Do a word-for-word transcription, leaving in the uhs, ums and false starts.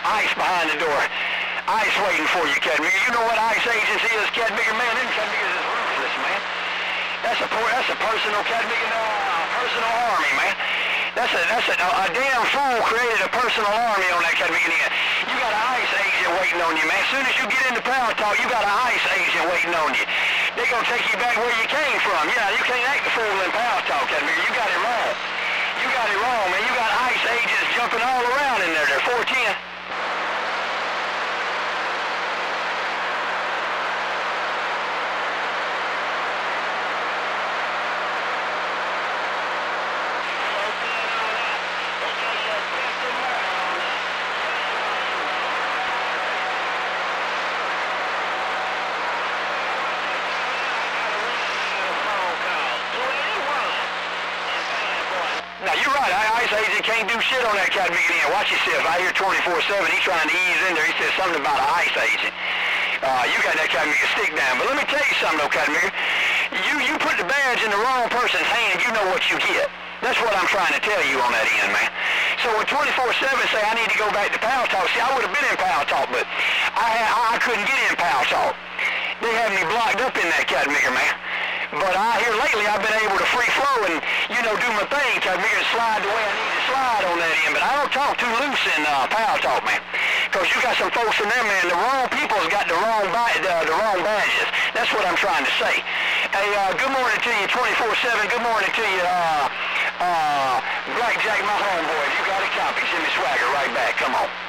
Ice behind the door. Ice waiting for you, Cat Meeker. You know what ICE agency is, Cat Meeker? Man, them Cat Meekers is ruthless, man. That's a that's a personal Cat Meeker, no, personal army, man. That's a that's a, a damn fool created a personal army on that Cat Meeker. You got an ICE agent waiting on you, man. As soon as you get into Power Talk, you got an ICE agent waiting on you. They're gonna take you back where you came from. Yeah, you can't act the fool in Power Talk, Cat Meeker. You got it wrong. You got it wrong, man. You got ICE agents jumping all around in there. They're four ten. Now, you're right. ICE agent can't do shit on that Cat Meeker. Watch yourself. I hear twenty-four seven. He's trying to ease in there. He said something about an ICE agent. Uh, you got that Cat Meeker stick down. But let me tell you something, though, Cat Meeker. You, you put the badge in the wrong person's hand, you know what you get. That's what I'm trying to tell you on that end, man. So when twenty-four seven say I need to go back to Power Talk, see, I would have been in Power Talk, but I, had, I couldn't get in Power Talk. They had me blocked up in that Cat Meeker, man. But I here lately I've been able to free flow and, you know, do my thing, Cat Meeker, and slide the way I need to slide on that end. But I don't talk too loose in uh, Power Talk, man. Because you got some folks in there, man, the wrong people's got the wrong, the, the wrong badges. That's what I'm trying to say. Hey, uh, good morning to you, twenty-four seven. Good morning to you, uh, uh, Blackjack, my homeboy. If you got a copy, send me swagger right back. Come on.